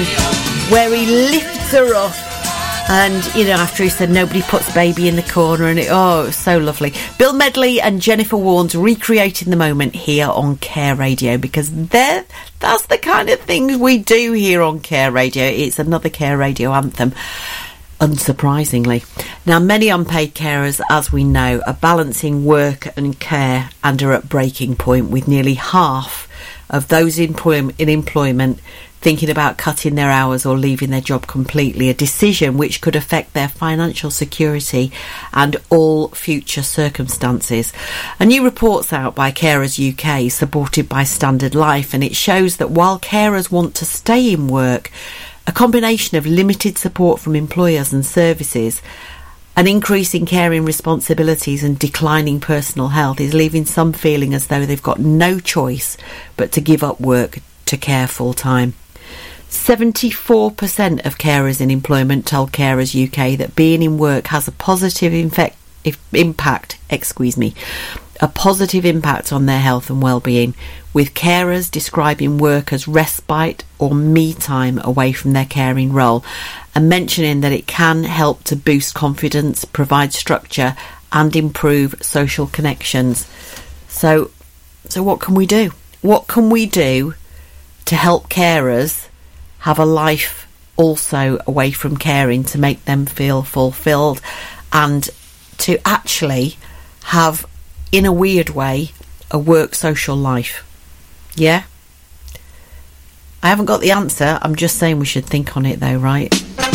where he lifts her up. And, you know, after he said nobody puts baby in the corner, and it was so lovely. Bill Medley and Jennifer Warnes recreating the moment here on Care Radio, because that's the kind of things we do here on Care Radio. It's another Care Radio anthem, unsurprisingly. Now, many unpaid carers, as we know, are balancing work and care and are at breaking point, with nearly half of those in employment thinking about cutting their hours or leaving their job completely, a decision which could affect their financial security and all future circumstances. A new report's out by Carers UK, supported by Standard Life, and it shows that while carers want to stay in work, a combination of limited support from employers and services, an increase in caring responsibilities and declining personal health is leaving some feeling as though they've got no choice but to give up work to care full time. 74% of carers in employment told Carers UK that being in work has a positive impact on their health and well-being, with carers describing work as respite or me time away from their caring role, and mentioning that it can help to boost confidence, provide structure and improve social connections. So what can we do? What can we do to help carers have a life also away from caring, to make them feel fulfilled and to actually have, in a weird way, a work social life? Yeah? I haven't got the answer. I'm just saying we should think on it though, right?